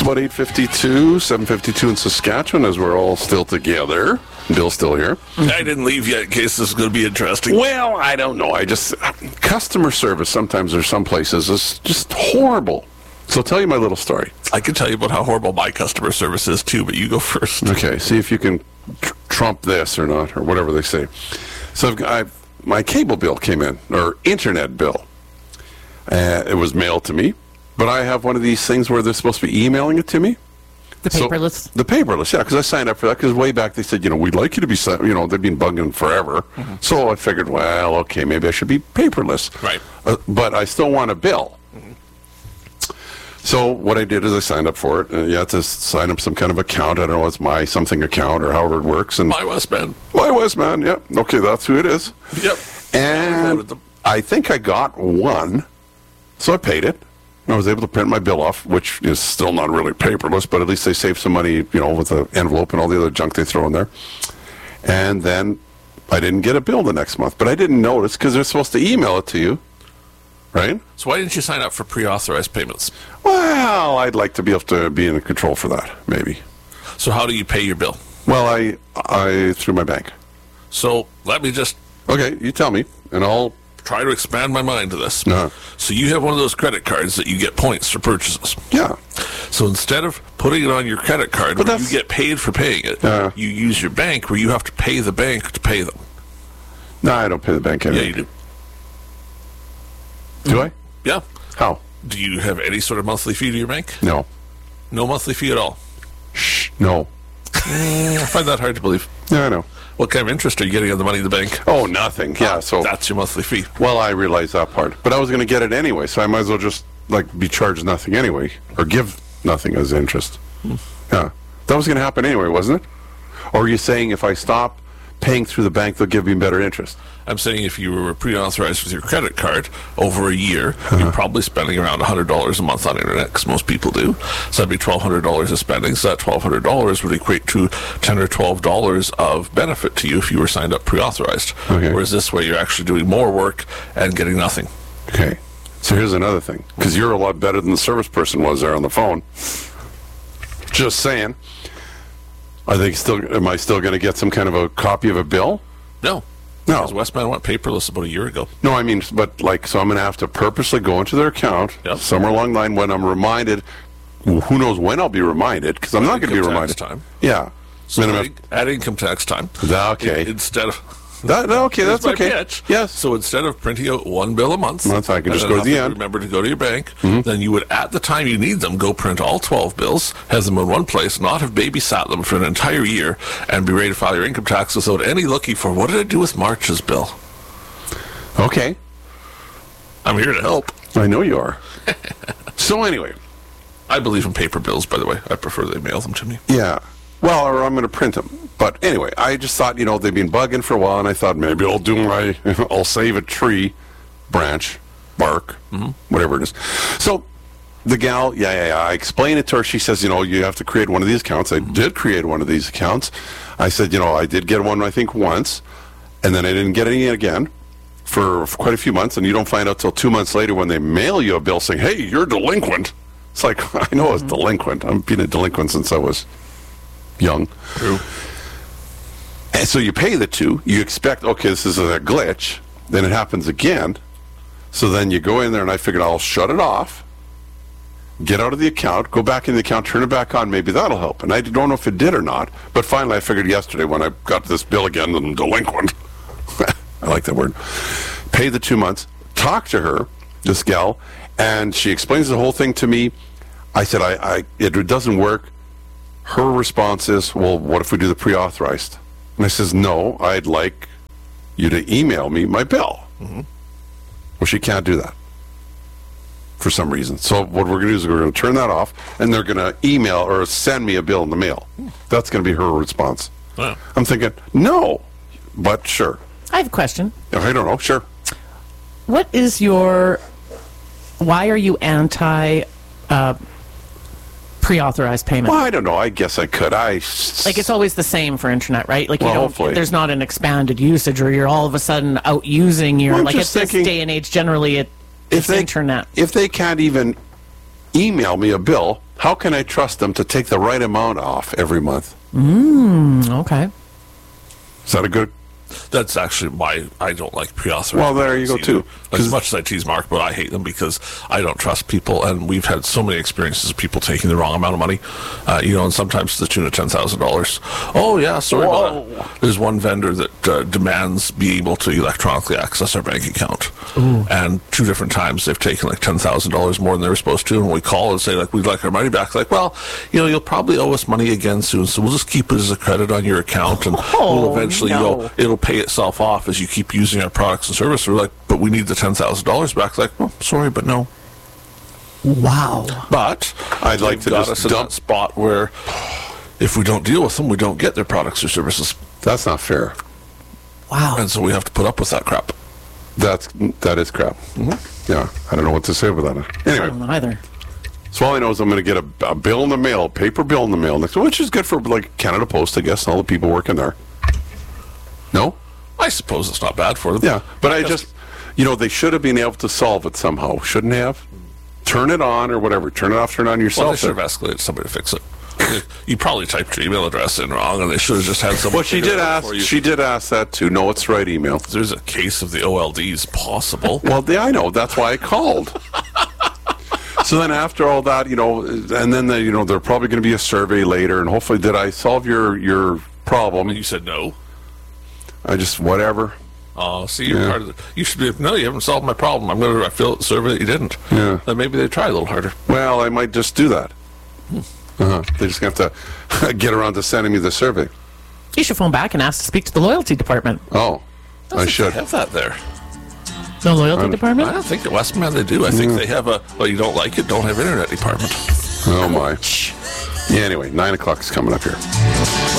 about 8:52, 7:52 in Saskatchewan as we're all still together. Bill's still here. I didn't leave yet in case this is going to be interesting. Well, I don't know. Customer service sometimes there's some places is just horrible. So I'll tell you my little story. I can tell you about how horrible my customer service is too, but you go first. Okay, see if you can trump this or not, or whatever they say. So my cable bill came in, or internet bill. It was mailed to me, but I have one of these things where they're supposed to be emailing it to me. The paperless? The paperless, yeah, because I signed up for that, because way back they said, we'd like you to be, they've been bugging forever. Mm-hmm. So I figured, well, okay, maybe I should be paperless. Right. But I still want a bill. Mm-hmm. So what I did is I signed up for it. You have to sign up some kind of account. I don't know, it's my something account or however it works. And My Westman. My Westman, yep. Okay, that's who it is. Yep. And I think I got one, so I paid it. I was able to print my bill off, which is still not really paperless, but at least they saved some money, with the envelope and all the other junk they throw in there. And then I didn't get a bill the next month, but I didn't notice because they're supposed to email it to you, right? So why didn't you sign up for pre-authorized payments? Well, I'd like to be able to be in control for that, maybe. So how do you pay your bill? Well, I through my bank. So let me just... Okay, you tell me, and I'll... try to expand my mind to this. Uh-huh. So you have one of those credit cards that you get points for purchases. Yeah. So instead of putting it on your credit card where you get paid for paying it, you use your bank where you have to pay the bank to pay them. No, I don't pay the bank anyway. Yeah, you do. Do I? Yeah. How? Do you have any sort of monthly fee to your bank? No. No monthly fee at all? Shh. No. I find that hard to believe. Yeah, I know. What kind of interest are you getting on the money in the bank? Oh, nothing. Yeah, so... That's your monthly fee. Well, I realize that part. But I was going to get it anyway, so I might as well just, be charged nothing anyway. Or give nothing as interest. Yeah. That was going to happen anyway, wasn't it? Or are you saying if I stop paying through the bank, they'll give me better interest? I'm saying if you were pre-authorized with your credit card over a year, you're probably spending around $100 a month on internet, because most people do. So that'd be $1,200 of spending. So that $1,200 would equate to $10 or $12 of benefit to you if you were signed up pre-authorized. Okay. Whereas this way, you're actually doing more work and getting nothing. Okay. So here's another thing, because you're a lot better than the service person was there on the phone. Just saying. Am I still going to get some kind of a copy of a bill? No. No. Because Westman went paperless about a year ago. No, I mean, but so I'm going to have to purposely go into their account somewhere along the line when I'm reminded. Who knows when I'll be reminded? Because I'm not going to be reminded. Time. Yeah. So at income tax time. Okay. Instead of. That's okay. Pitch. Yes. So instead of printing out one bill a month, I can just go to the end. Remember to go to your bank. Mm-hmm. Then you would, at the time you need them, go print all 12 bills, have them in one place, not have babysat them for an entire year, and be ready to file your income tax without any looking for what did I do with March's bill. Okay. I'm here to help. I know you are. So anyway, I believe in paper bills. By the way, I prefer they mail them to me. Yeah. Well, or I'm going to print them. But anyway, I just thought, they've been bugging for a while, and I thought maybe I'll save a tree, branch, bark, whatever it is. So the gal, I explained it to her. She says, you have to create one of these accounts. I did create one of these accounts. I said, I did get one, I think, once, and then I didn't get any again for quite a few months, and you don't find out till 2 months later when they mail you a bill saying, hey, you're delinquent. It's like, I know I was delinquent. I've been a delinquent since I was young. True. And so you pay the two. You expect, okay, this is a glitch. Then it happens again. So then you go in there, and I figured I'll shut it off, get out of the account, go back in the account, turn it back on. Maybe that'll help. And I don't know if it did or not. But finally, I figured yesterday when I got this bill again, that I'm delinquent. I like that word. Pay the 2 months. Talk to her, this gal, and she explains the whole thing to me. I said, it doesn't work. Her response is, well, what if we do the pre-authorized? And I says, no, I'd like you to email me my bill. Mm-hmm. Well, she can't do that for some reason. So what we're going to do is we're going to turn that off, and they're going to email or send me a bill in the mail. That's going to be her response. Wow. I'm thinking, no, but sure. I have a question. I don't know, sure. What is why are you anti pre-authorized payment? Well, I don't know. I guess I could. It's always the same for internet, right? Like, hopefully. There's not an expanded usage, or you're all of a sudden out using your, Well, at this day and age, generally it's internet. If they can't even email me a bill, how can I trust them to take the right amount off every month? Okay. Is that a good? That's actually why I don't like pre-authorized. Well, there you go, either. too. As much as I tease Mark, but I hate them because I don't trust people, and we've had so many experiences of people taking the wrong amount of money, and sometimes to the tune of $10,000. Oh, yeah, sorry about that. There's one vendor that demands be able to electronically access our bank account. Ooh. And 2 different times they've taken like $10,000 more than they were supposed to, and we call and say, like, we'd like our money back. Like, well, you'll probably owe us money again soon, so we'll just keep it as a credit on your account, and we'll eventually, it'll pay itself off as you keep using our products and services. We're like, but we need the $10,000 back. Like, well, sorry, but no. Wow. But I'd like to got just us in dump. that spot where if we don't deal with them, we don't get their products or services, That's not fair. Wow. and so we have to put up with that crap. That is crap. Yeah, I don't know what to say about that. I Anyway, don't know either. so all I know is I'm going to get a bill in the mail, paper bill in the mail next, which is good for like Canada Post, I guess, and all the people working there. No? I suppose it's not bad for them. Yeah, but I just, they should have been able to solve it somehow, shouldn't they have? Turn it on or whatever. Turn it off, turn it on Well, yourself. they should have escalated somebody to fix it. You probably typed your email address in wrong, and they should have just had someone. Well, she figure did it out ask. for you. She did ask that too. No, it's the right email. There's a case of the OLDs possible. Well, I know. That's why I called. So then, after all that, and then there's probably going to be a survey later, and hopefully, did I solve your problem? And you said no. I just whatever. Oh, see, you're part of it. You should be. No, you haven't solved my problem. I'm going to fill out the survey that you didn't. Yeah. Then maybe they try a little harder. Well, I might just do that. They just have to get around to sending me the survey. You should phone back and ask to speak to the loyalty department. Oh, I should. Have that there. The loyalty I department? don't think at Westman they do. I think they have you don't like it, don't have internet department. Oh my. Yeah, anyway, 9 o'clock is coming up here.